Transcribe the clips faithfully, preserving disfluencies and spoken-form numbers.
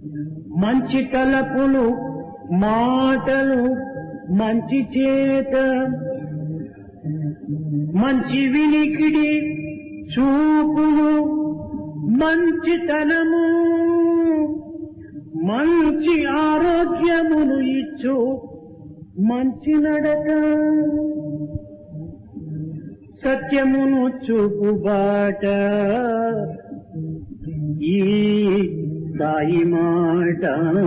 మంచి తలపులు మాటలు మంచి చేత మంచి వినికిడి చూపులు మంచితనము మంచి ఆరోగ్యమును ఇచ్చు మంచి నడక సత్యమును చూపు బాట ఈ సాయి మాట.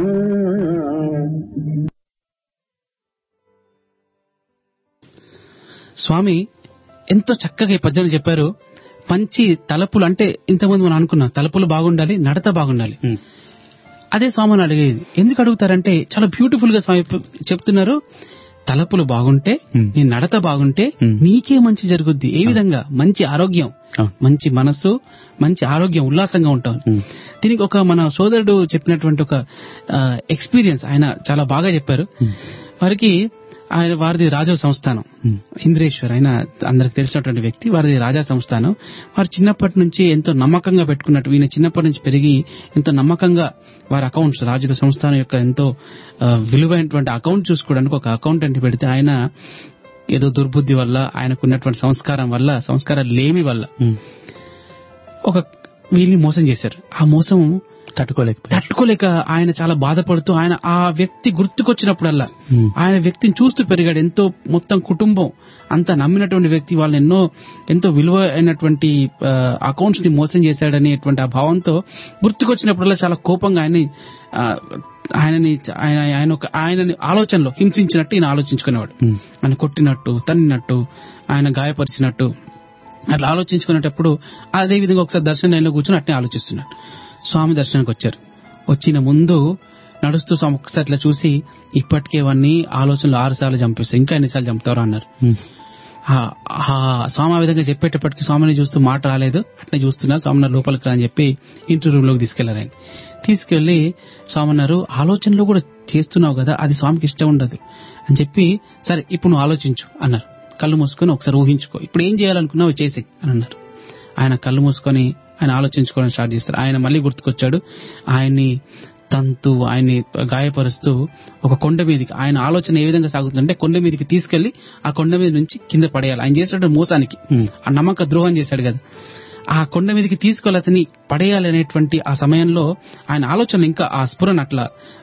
స్వామి ఎంతో చక్కగా ఈ పద్యాలు చెప్పారు. మంచి తలపులు అంటే ఇంతకుముందు మనం అనుకున్నాం, తలపులు బాగుండాలి, నడత బాగుండాలి. అదే స్వామిని అడిగేది. ఎందుకు అడుగుతారంటే చాలా బ్యూటిఫుల్ గా స్వామి చెప్తున్నారు. తలపులు బాగుంటే, నీ నడత బాగుంటే నీకే మంచి జరుగుద్ది. ఏ విధంగా? మంచి ఆరోగ్యం, మంచి మనస్సు, మంచి ఆరోగ్యం, ఉల్లాసంగా ఉంటాం. దీనికి ఒక మన సోదరుడు చెప్పినటువంటి ఒక ఎక్స్పీరియన్స్ ఆయన చాలా బాగా చెప్పారు. వారికి ఆయన వారిది రాజా సంస్థానం, ఇంద్రేశ్వర్, ఆయన అందరికి తెలిసినటువంటి వ్యక్తి. వారిది రాజా సంస్థానం. వారు చిన్నప్పటి నుంచి ఎంతో నమ్మకంగా పెట్టుకున్నట్టు, ఈయన చిన్నప్పటి నుంచి పెరిగి ఎంతో నమ్మకంగా వారి అకౌంట్స్, రాజుల సంస్థానం యొక్క ఎంతో విలువైనటువంటి అకౌంట్ చూసుకోవడానికి ఒక అకౌంటెంట్ పెడితే ఆయన ఏదో దుర్బుద్ధి వల్ల, ఆయనకున్నటువంటి సంస్కారం వల్ల, సంస్కారం లేమి వల్ల ఒక వీళ్ళని మోసం చేశారు. ఆ మోసం తట్టుకోలేక తట్టుకోలేక ఆయన చాలా బాధపడుతూ, ఆయన ఆ వ్యక్తి గుర్తుకొచ్చినప్పుడల్లా ఆయన వ్యక్తిని చూస్తూ పెరిగాడు. ఎంతో మొత్తం కుటుంబం అంతా నమ్మినటువంటి వ్యక్తి వాళ్ళని ఎన్నో ఎంతో విలువైనటువంటి అకౌంట్స్ ని మోసం చేశాడనేటువంటి ఆ భావంతో గుర్తుకొచ్చినప్పుడల్లా చాలా కోపంగా ఆయన్ని ఆయనని ఆయన ఆయన ఒక ఆయనని ఆలోచనలో హింసించినట్టు ఈయన ఆలోచించుకునేవాడు. ఆయన కొట్టినట్టు, తన్నినట్టు, ఆయన గాయపరిచినట్టు అట్లా ఆలోచించుకునేటప్పుడు అదే విధంగా ఒకసారి దర్శన లైన్లో కూర్చొని అట్నే ఆలోచిస్తున్నాడు. స్వామి దర్శనానికి వచ్చారు. వచ్చిన ముందు నడుస్తూ స్వామి ఒకసారి ఇట్లా చూసి, ఇప్పటికే ఇవన్నీ ఆలోచనలు ఆరు సార్లు చంపేస్తాయి, ఇంకా ఎన్నిసార్లు చంపుతారో అన్నారు. స్వామి ఆ విధంగా చెప్పేటప్పటికి స్వామిని చూస్తూ మాట రాలేదు. అట్నే చూస్తున్నారు. స్వామి లోపలికి రా అని చెప్పి ఇంటి రూమ్ లోకి తీసుకెళ్లారండి. తీసుకెళ్లి స్వామి అన్నారు, ఆలోచనలు కూడా చేస్తున్నావు కదా, అది స్వామికి ఇష్టం ఉండదు అని చెప్పి, సరే ఇప్పుడు నువ్వు ఆలోచించు అన్నారు. కళ్ళు మూసుకొని ఒకసారి ఊహించుకో, ఇప్పుడు ఏం చేయాలనుకున్నావు చేసి అని అన్నారు. ఆయన కళ్ళు మూసుకొని ఆయన ఆలోచించుకోవడం స్టార్ట్ చేస్తారు. ఆయన మళ్ళీ గుర్తుకొచ్చాడు. ఆయన్ని తంతు, ఆయన్ని గాయపరుస్తూ ఒక కొండ మీదకి, ఆయన ఆలోచన ఏ విధంగా సాగుతుందంటే కొండ మీదకి తీసుకెళ్లి ఆ కొండ మీద నుంచి కింద పడేయాలి. ఆయన చేసినటువంటి మోసానికి, ఆ నమ్మక ద్రోహం చేశాడు కదా, ఆ కొండ మీదకి తీసుకెళ్లి అతన్ని పడేయాలి అనేటువంటి ఆ సమయంలో ఆయన ఆలోచన ఇంకా ఆ స్ఫురణ అట్లా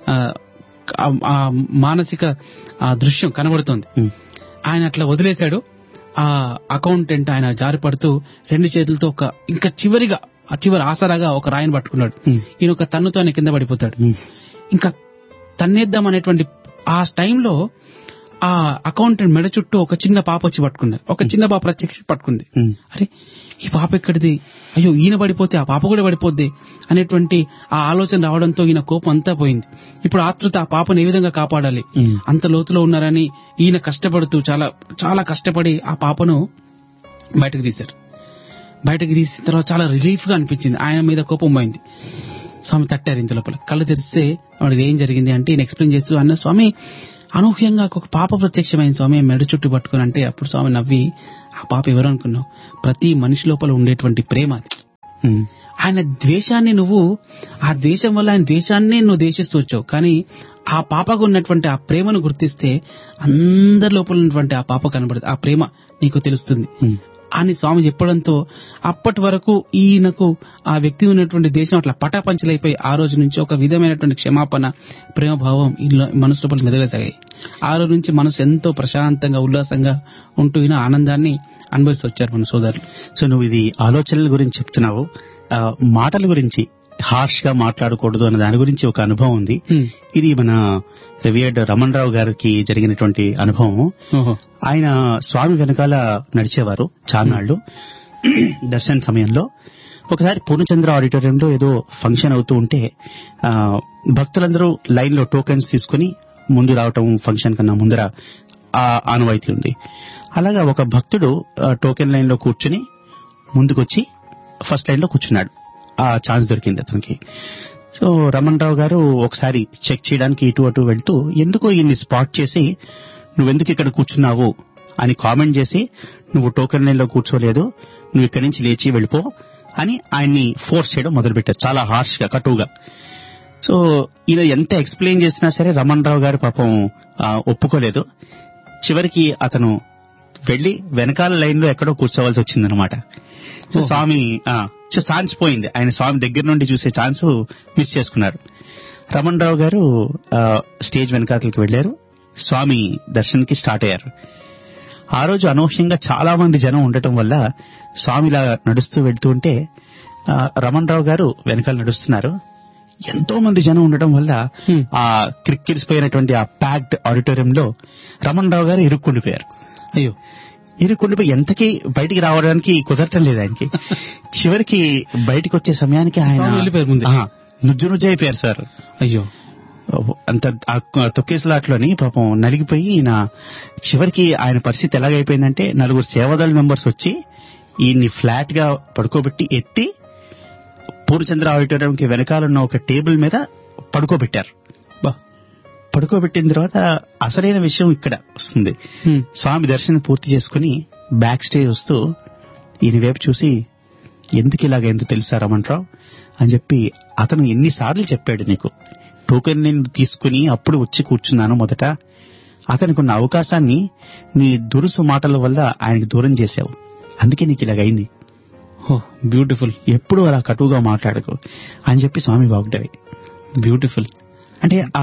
ఆ మానసిక ఆ దృశ్యం కనబడుతోంది. ఆయన అట్లా వదిలేశాడు. ఆ అకౌంటెంట్ ఆయన జారిపడుతూ రెండు చేతులతో ఒక ఇంకా చివరిగా ఆ చివరి ఆసరాగా ఒక రాయిని పట్టుకున్నాడు. ఈయన ఒక తన్నుతో ఆయన కింద పడిపోతాడు. ఇంకా తన్నేద్దాం అనేటువంటి ఆ టైంలో ఆ అకౌంటెంట్ మెడ చుట్టూ ఒక చిన్న పాప వచ్చి పట్టుకున్నారు. ఒక చిన్న పాప ప్రత్యక్ష పట్టుకుంది. అరే ఈ పాప ఎక్కడిది, అయ్యో ఈయన పడిపోతే ఆ పాప కూడా పడిపోద్ది అనేటువంటి ఆ ఆలోచన రావడంతో ఈయన కోపం అంతా పోయింది. ఇప్పుడు ఆతృత ఆ పాపను ఏ విధంగా కాపాడాలి, అంత లోతులో ఉన్నారని ఈయన కష్టపడుతూ చాలా చాలా కష్టపడి ఆ పాపను బయటకు తీశారు. బయటకు తీసిన తర్వాత చాలా రిలీఫ్ గా అనిపించింది. ఆయన మీద కోపం పోయింది. స్వామి తట్టారు ఇంత లోపల. కళ్ళు తెరిస్తే వాడికి ఏం జరిగింది అంటే ఈయన ఎక్స్ప్లెయిన్ చేస్తూ అన్న, స్వామి అనూహ్యంగా ఒక పాప ప్రత్యక్షమైంది స్వామి మెడ చుట్టూ పట్టుకుని. అంటే అప్పుడు స్వామి నవ్వి, ఆ పాప ఎవరు అనుకున్నావు, ప్రతి మనిషి లోపల ఉండేటువంటి ప్రేమ అది. ఆయన ద్వేషాన్ని నువ్వు, ఆ ద్వేషం వల్ల ఆయన ద్వేషాన్ని నువ్వు ద్వేషిస్తూ వచ్చావు, కానీ ఆ పాపకు ఉన్నటువంటి ఆ ప్రేమను గుర్తిస్తే అందరి లోపల ఉన్నటువంటి ఆ పాప కనబడుతుంది, ఆ ప్రేమ నీకు తెలుస్తుంది అని స్వామి చెప్పడంతో అప్పటి వరకు ఈయనకు ఆ వ్యక్తి ఉన్నటువంటి దేశం అట్లా పటాపంచలైపోయి ఆ రోజు నుంచి ఒక విధమైనటువంటి క్షమాపణ, ప్రేమభావం మనసు లోపల మెదలసాగాయి. ఆ రోజు నుంచి మనసు ఎంతో ప్రశాంతంగా ఉల్లాసంగా ఉంటూ ఈయన ఆనందాన్ని అనుభవిస్తూ వచ్చారు మన సోదరులు. సో నువ్వు ఇది ఆలోచనల గురించి చెప్తున్నావు, మాటల గురించి హార్ష్ గా మాట్లాడకూడదు అన్న దాని గురించి ఒక అనుభవం ఉంది. ఇది మన రివియర్డ్ రమణ్ రావు గారికి జరిగినటువంటి అనుభవం. ఆయన స్వామి వెనకాల నడిచేవారు చాన్నాళ్లు. దర్శన సమయంలో ఒకసారి పూర్ణచంద్ర ఆడిటోరియంలో ఏదో ఫంక్షన్ అవుతూ ఉంటే ఆ భక్తులందరూ లైన్ లో టోకెన్స్ తీసుకుని ముందు రావటం ఫంక్షన్ కన్నా ముందర ఆ ఆనవాయితీ ఉంది. అలాగా ఒక భక్తుడు టోకెన్ లైన్ లో కూర్చుని ముందుకొచ్చి ఫస్ట్ లైన్ లో కూర్చున్నాడు. ఆ ఛాన్స్ దొరికింది అతనికి. సో రమణ్ రావు గారు ఒకసారి చెక్ చేయడానికి ఇటు అటు వెళ్తూ ఎందుకో ఈయన్ని స్పాట్ చేసి, నువ్వెందుకు ఇక్కడ కూర్చున్నావు అని కామెంట్ చేసి, నువ్వు టోకెన్ లైన్ లో కూర్చోలేదు, నువ్వు ఇక్కడి నుంచి లేచి వెళ్ళిపో అని ఆయన్ని ఫోర్స్ చేయడం మొదలుపెట్టారు, చాలా హార్ష్ గా, కటువుగా. సో ఈయన ఎంత ఎక్స్ప్లెయిన్ చేసినా సరే రమణ్ రావు గారు పాపం ఆ, ఒప్పుకోలేదు. చివరికి అతను వెళ్లి వెనకాల లైన్ లో ఎక్కడో కూర్చోవలసి వచ్చిందనమాట. సో ఓహో. స్వామి ఆ, సో ఛాన్స్ పోయింది, ఆయన స్వామి దగ్గర నుండి చూసే ఛాన్స్ మిస్ చేసుకున్నారు. రమణ్ రావు గారు ఆ, స్టేజ్ వెనకాతలకి వెళ్లారు, స్వామి దర్శన్కి స్టార్ట్ అయ్యారు. ఆ రోజు అనూహ్యంగా చాలా మంది జనం ఉండటం వల్ల స్వామి ఇలా నడుస్తూ వెళ్తూ ఉంటే ఆ, రమణ్ రావు గారు వెనకాల నడుస్తున్నారు. ఎంతో మంది జనం ఉండటం వల్ల Hmm. ఆ క్రిక్కిరిసిపోయినటువంటి ఆ ప్యాక్డ్ ఆడిటోరియంలో రమణ్ రావు గారు ఇరుక్కుండిపోయారు. అయ్యో, ఇరుక్కుండిపోయి ఎంతకీ బయటికి రావడానికి కుదరటం లేదు ఆయనకి. చివరికి బయటికి వచ్చే సమయానికి ఆయన స్వామి వెళ్ళిపోయారు ముందే. ఆ, నుజ్జు నుజ్జు అయిపోయారు సార్. అయ్యో, అంత ఆ తొక్కేసలాట్లోని పాపం నలిగిపోయి ఈయన చివరికి ఆయన పరిస్థితి ఎలాగైపోయిందంటే నలుగురు సేవాదళ మెంబర్స్ వచ్చి ఈయన్ని ఫ్లాట్ గా పడుకోబెట్టి ఎత్తి పూర్ణచంద్ర ఆడిటోరియంకి వెనకాలన్న ఒక టేబుల్ మీద పడుకోబెట్టారు. బా. పడుకోబెట్టిన తర్వాత అసలైన విషయం ఇక్కడ వస్తుంది. హ్మ్. స్వామి దర్శనం పూర్తి చేసుకుని బ్యాక్ స్టేజ్ వస్తూ ఈయన వైపు చూసి, ఎందుకు ఇలాగ ఎందుకు తెలుసా రమణ్ రావు అని చెప్పి, అతను ఎన్నిసార్లు చెప్పాడు నీకు, టోకెన్ నేను తీసుకుని అప్పుడు వచ్చి కూర్చున్నాను మొదట, అతనికి ఉన్న అవకాశాన్ని నీ దురుసు మాటల వల్ల ఆయనకి దూరం చేశావు, అందుకే నీకు ఇలాగైంది, ఓ బ్యూటిఫుల్, ఎప్పుడు అలా కటువుగా మాట్లాడకు అని చెప్పి స్వామి వాగ్డవి. బ్యూటిఫుల్. అంటే ఆ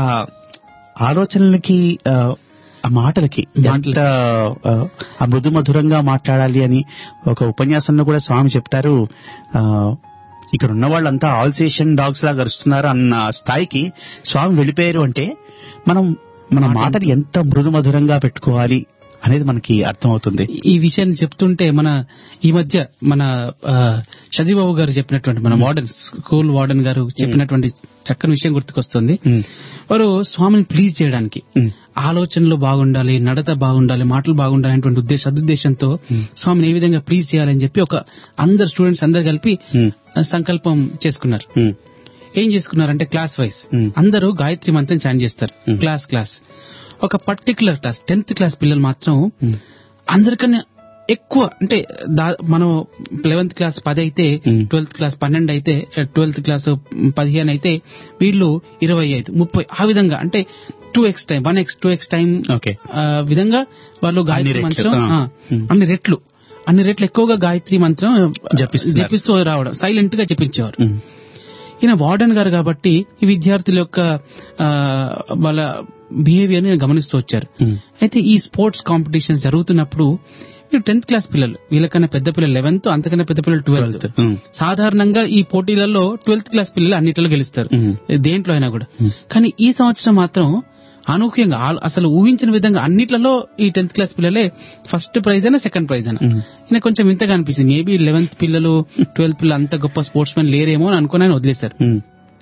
ఆలోచనలకి ఆ, ఆ మాటలకి ఎంత ఆ, ఆ మృదు మధురంగా మాట్లాడాలి అని ఒక ఉపన్యాసంలో కూడా స్వామి చెప్తారు. ఆ, ఇక్కడ ఉన్న వాళ్ళంతా ఆల్సేషన్ డాగ్స్ లాగా అరుస్తున్నారు అన్న స్థాయికి స్వామి వెళ్ళిపోయారు. అంటే మనం మన మాటని ఎంత మృదు మధురంగా పెట్టుకోవాలి అనేది మనకి అర్థమవుతుంది. ఈ విషయాన్ని చెప్తుంటే మన ఈ మధ్య మన ఆ, షదీబాబు గారు చెప్పినటువంటి మన వార్డెన్ స్కూల్ వార్డెన్ గారు చెప్పినటువంటి చక్కని విషయం గుర్తుకొస్తుంది. ఉమ్, వారు స్వామిని ప్లీజ్ చేయడానికి ఉమ్, ఆలోచనలు బాగుండాలి, నడత బాగుండాలి, మాటలు బాగుండాలి అనేటువంటి ఉద్దేశ సదుద్దేశంతో స్వామిని ఏ విధంగా ప్లీజ్ చేయాలని చెప్పి ఒక అందరు స్టూడెంట్స్ అందరు కలిపి ఉమ్, ఆ, సంకల్పం చేసుకున్నారు. ఉమ్, ఏం చేసుకున్నారంటే క్లాస్ వైజ్ Hmm. అందరూ గాయత్రి మంత్రం చాంట్ చేస్తారు. Hmm. క్లాస్ క్లాస్ ఒక పర్టికులర్ క్లాస్ టెన్త్ క్లాస్ పిల్లలు మాత్రం Hmm. అందరికన్నా ఎక్కువ అంటే దా- మనం లెవెన్త్ క్లాస్ పది అయితే Hmm. ట్వెల్త్ క్లాస్ పన్నెండు అయితే ట్వెల్త్ క్లాస్ పదిహేను అయితే వీళ్ళు ఇరవై ఐదు ముప్పై ఆ విధంగా అంటే two X time one X two X time okay. విధంగా వాళ్ళు గాయత్రి రెట్లు, మంత్రం ఆ. ఆ, Hmm. అన్ని రెట్లు అన్ని రెట్లు ఎక్కువగా గాయత్రి మంత్రం జపిస్తున్నారు. జపిస్తూ రావడం సైలెంట్ గా జపించేవారు. ఉమ్, ఈయన వార్డెన్ గారు కాబట్టి ఈ విద్యార్థుల యొక్క ఆ, వాళ్ళ బిహేవియర్ ని గమనిస్తూ వచ్చారు. ఉమ్, అయితే ఈ స్పోర్ట్స్ కాంపిటీషన్స్ జరుగుతున్నప్పుడు వీళ్ళు టెన్త్ క్లాస్ పిల్లలు, వీళ్ళకన్నా పెద్ద పిల్లలు లెవెన్త్, అంతకన్నా పెద్ద పిల్లలు ట్వెల్త్. ఉమ్, సాధారణంగా ఈ పోటీలలో ట్వెల్త్ క్లాస్ పిల్లలు అన్నిటిలో గెలుస్తారు, ఉమ్, దేంట్లో అయినా కూడా. కానీ ఈ సంవత్సరం మాత్రం అనూహ్యంగా ఆ- అసలు ఊహించిన విధంగా అన్నిట్లలో ఈ టెన్త్ క్లాస్ పిల్లలే ఫస్ట్ ప్రైజ్ అయినా సెకండ్ ప్రైజ్ అయినా. ఉమ్, ఈయన కొంచెం వింతగా అనిపిస్తుంది, మేబీ లెవెన్త్ పిల్లలు ట్వెల్త్ పిల్లలు అంత గొప్ప స్పోర్ట్స్ మెన్ లేరేమో అని అనుకుని ఆయన వదిలేశారు. ఉమ్,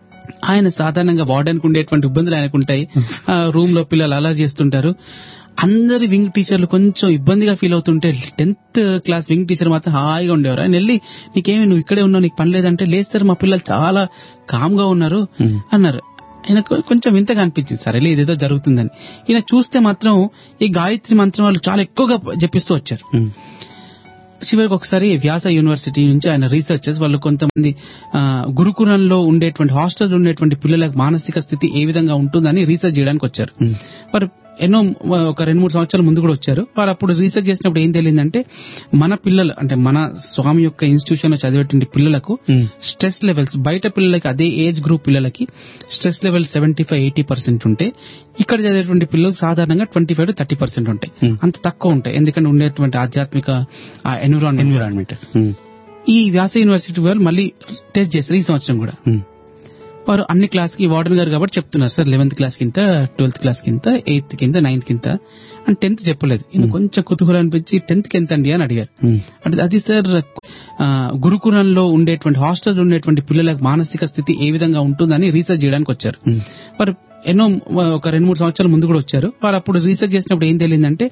ఆయన సాధారణంగా వార్డెన్కు ఉండేటువంటి ఇబ్బందులు ఆయనకు ఉంటాయి. ఆ, రూమ్ లో పిల్లలు అలా చేస్తుంటారు. అందరి వింగ్ టీచర్లు కొంచెం ఇబ్బందిగా ఫీల్ అవుతుంటే టెన్త్ క్లాస్ వింగ్ టీచర్ మాత్రం హాయిగా ఉండేవారు. ఆయన వెళ్ళి నీకేమి నువ్వు ఇక్కడే ఉన్నావు, నీకు పని లేదంటే లేస్తారు, మా పిల్లలు చాలా కామ్ గా ఉన్నారు ఉమ్, అన్నారు. ఆయనకు కొంచెం వింతగా అనిపించింది, సరేలే ఇదేదో జరుగుతుందని. ఈయన చూస్తే మాత్రం ఈ గాయత్రి మంత్రం వాళ్ళు చాలా ఎక్కువగా జపిస్తూ వచ్చారు. ఉమ్, చివరికి ఒకసారి వ్యాస యూనివర్సిటీ నుంచి ఆయన రీసెర్చర్స్ వాళ్ళు కొంతమంది ఆ, గురుకులంలో ఉండేటువంటి హాస్టల్ ఉండేటువంటి పిల్లల మానసిక స్థితి ఏ విధంగా ఉంటుందని రీసెర్చ్ చేయడానికి వచ్చారు. ఉమ్, వారు ఎన్నో ఒక రెండు మూడు సంవత్సరాల ముందు కూడా వచ్చారు. వారు అప్పుడు రీసెర్చ్ చేసినప్పుడు ఏం తెలియదంటే మన పిల్లలు అంటే మన స్వామి యొక్క ఇన్స్టిట్యూషన్ లో చదివేటువంటి పిల్లలకు ఉమ్, స్ట్రెస్ లెవెల్స్ బయట పిల్లలకి అదే ఏజ్ గ్రూప్ పిల్లలకి stress level seventy five eighty percent ఉంటే ఇక్కడ చదివేటువంటి పిల్లలకు సాధారణంగా twenty five to thirty percent ఉంటాయి. Hmm. అంత తక్కువ ఉంటాయి ఎందుకంటే ఉండేటువంటి ఆధ్యాత్మిక ఎన్విరాన్మెంట్. ఎన్విరాన్మెంట్. ఉమ్, ఈ వ్యాస యూనివర్సిటీ వాళ్ళు మళ్ళీ టెస్ట్ చేశారు ఈ సంవత్సరం కూడా. ఉమ్, వారు అన్ని క్లాస్ కి వార్డెన్ గారు కాబట్టి చెప్తున్నారు, సార్ లెవెన్త్ క్లాస్ కింద, ట్వెల్త్ క్లాస్ కింద, ఎయిత్ కింద, నైన్త్ కింద అని టెన్త్ చెప్పలేదు. ఈయన కొంచెం కుతూహలం అనిపించి టెన్త్ కి ఎంత అండి అని అడిగారు. ఉమ్, అంటే అది సార్ ఆ, గురుకులంలో ఉండేటువంటి హాస్టల్ ఉండేటువంటి పిల్లల మానసిక స్థితి ఏ విధంగా ఉంటుందని రీసెర్చ్ చేయడానికి వచ్చారు. ఉమ్, వారు ఎన్నో ఒక రెండు మూడు సంవత్సరాల ముందు కూడా వచ్చారు. వారు అప్పుడు రీసెర్చ్ చేసినప్పుడు ఏం తెలియదంటే